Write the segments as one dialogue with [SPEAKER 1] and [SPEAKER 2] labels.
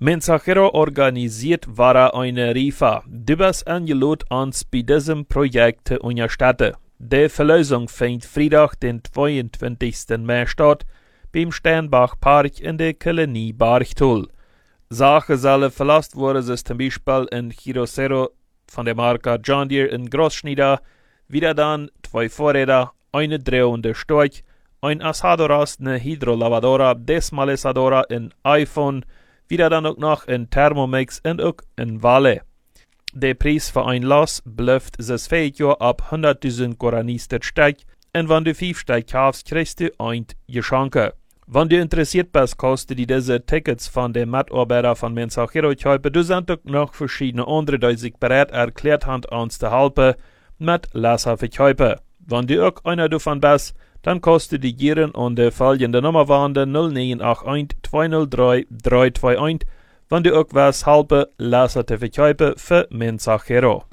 [SPEAKER 1] Mensajero organisiert war eine Rifa. Du bist eingeladen, uns bei diesem Projekt zu unterstützen. Die Verlosung findet Freitag, den 22. Mai statt, beim Sternbach Park in der Kolonie Barchtul. Sachen sollen verlasst worden, ist zum Beispiel in Girosero von der Marke John Deere in Großschnieder, wieder dann 2 Vorräder, eine drehende Storch, ein Asadoras, eine Hydrolavadora, Desmalesadora, ein iPhone, wieder dann auch noch ein Thermomix und auch ein Valet. Der Preis für ein Los bleibt das Jahr ab 100.000 Guaranis der Stück, und wenn du 5 Stück kaufst, kriegst du ein Geschenk. Wenn du interessiert bist, kostet die diese Tickets von den Mitarbeitern von Mensajero kaufen. Du sind auch noch verschiedene andere, die sich bereit erklärt haben, uns zu helfen, mit Lesser verkaufen. Wenn du auch einer davon bist, dann kostet die Gieren und die folgende Nummer waren 0981 203 321, wenn du auch was helfen, Lesser zu verkaufen für Mensajero.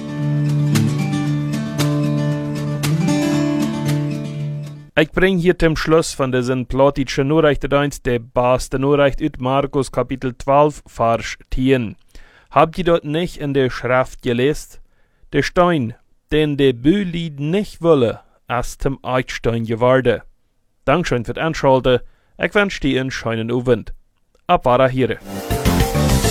[SPEAKER 1] Ich bring hier zum Schluss von diesen plotischen Nachrichten der beste Nachricht aus Markus Kapitel 12, Vers 10. Habt ihr dort nicht in der Schrift gelesen? Der Stein, den der Bülied nicht wolle, ist zum Eckstein geworden. Dankeschön für das Anschalten. Ich wünsche dir einen schönen Abend. Ab hier.